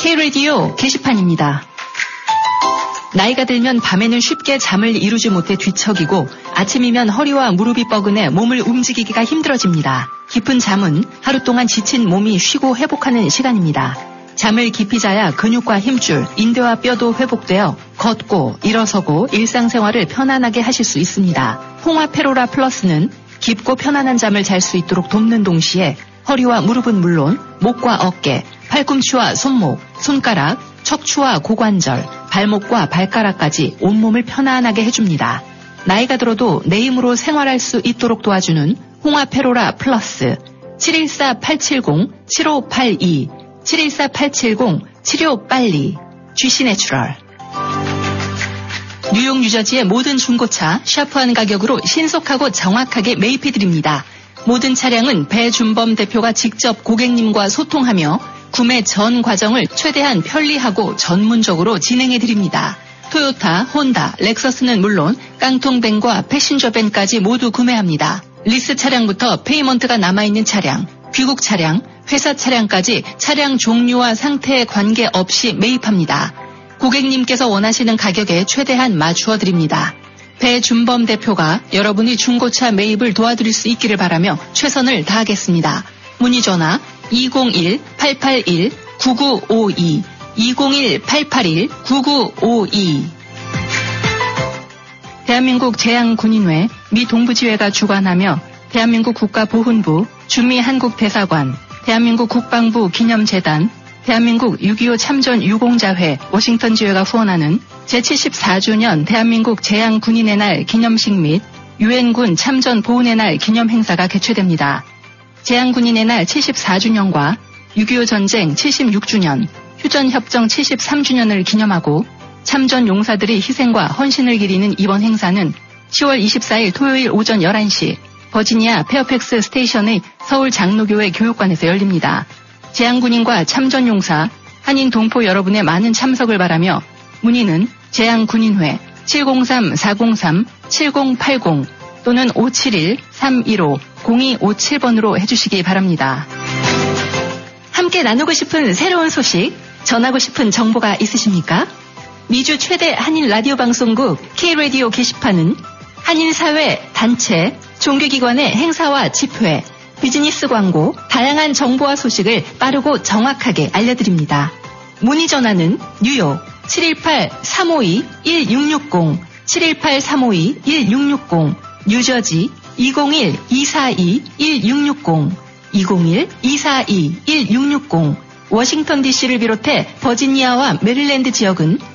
K-라디오 게시판입니다. 나이가 들면 밤에는 쉽게 잠을 이루지 못해 뒤척이고 아침이면 허리와 무릎이 뻐근해 몸을 움직이기가 힘들어집니다. 깊은 잠은 하루 동안 지친 몸이 쉬고 회복하는 시간입니다. 잠을 깊이 자야 근육과 힘줄, 인대와 뼈도 회복되어 걷고 일어서고 일상생활을 편안하게 하실 수 있습니다. 홍화페로라 플러스는 깊고 편안한 잠을 잘 수 있도록 돕는 동시에 허리와 무릎은 물론 목과 어깨, 팔꿈치와 손목, 손가락, 척추와 고관절, 발목과 발가락까지 온몸을 편안하게 해줍니다. 나이가 들어도 내 힘으로 생활할 수 있도록 도와주는 홍화페로라 플러스 714-870-7582 714-870-7582 GC내추럴. 뉴욕 뉴저지의 모든 중고차 샤프한 가격으로 신속하고 정확하게 매입해드립니다. 모든 차량은 배준범 대표가 직접 고객님과 소통하며 구매 전 과정을 최대한 편리하고 전문적으로 진행해드립니다. 토요타, 혼다, 렉서스는 물론 깡통밴과 패신저밴까지 모두 구매합니다. 리스 차량부터 페이먼트가 남아있는 차량, 귀국 차량, 회사 차량까지 차량 종류와 상태에 관계없이 매입합니다. 고객님께서 원하시는 가격에 최대한 맞추어 드립니다. 배준범 대표가 여러분이 중고차 매입을 도와드릴 수 있기를 바라며 최선을 다하겠습니다. 문의 전화 201-881-9952 201-881-9952 대한민국 제양군인회 미 동부지회가 주관하며 대한민국 국가보훈부 주미한국대사관 대한민국 국방부 기념재단 대한민국 6.25 참전 유공자회 워싱턴 지회가 후원하는 제74주년 대한민국 제양군인의 날 기념식 및 유엔군 참전 보훈의 날 기념 행사가 개최됩니다. 제양군인의 날 74주년과 6.25 전쟁 76주년, 휴전협정 73주년을 기념하고 참전 용사들의 희생과 헌신을 기리는 이번 행사는 10월 24일 토요일 오전 11시 버지니아 페어팩스 스테이션의 서울 장로교회 교육관에서 열립니다. 제양군인과 참전용사, 한인 동포 여러분의 많은 참석을 바라며 문의는 제양군인회 703-403-7080 또는 571-315-0257번으로 해주시기 바랍니다. 함께 나누고 싶은 새로운 소식, 전하고 싶은 정보가 있으십니까? 미주 최대 한인 라디오 방송국 K-라디오 게시판은 한인사회, 단체, 종교기관의 행사와 집회, 비즈니스 광고, 다양한 정보와 소식을 빠르고 정확하게 알려드립니다. 문의 전화는 뉴욕 718-352-1660, 718-352-1660, 뉴저지 201-242-1660, 201-242-1660, 워싱턴 DC를 비롯해 버지니아와 메릴랜드 지역은